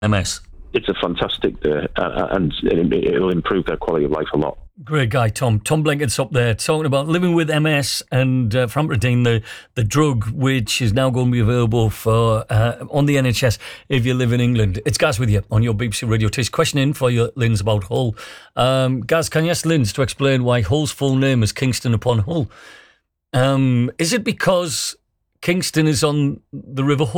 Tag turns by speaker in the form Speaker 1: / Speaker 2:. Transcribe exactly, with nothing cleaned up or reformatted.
Speaker 1: M S.
Speaker 2: It's a fantastic, uh, uh, and it'll improve their quality of life a lot.
Speaker 1: Great guy, Tom. Tom Blenkett's up there talking about living with M S and uh, famotidine, the, the drug which is now going to be available for uh, on the N H S if you live in England. It's Gaz with you on your B B C Radio Tish. Question in for you, Linz, about Hull. Um, Gaz, can you ask Linz to explain why Hull's full name is Kingston upon Hull? Um, is it because Kingston is on the River Hull?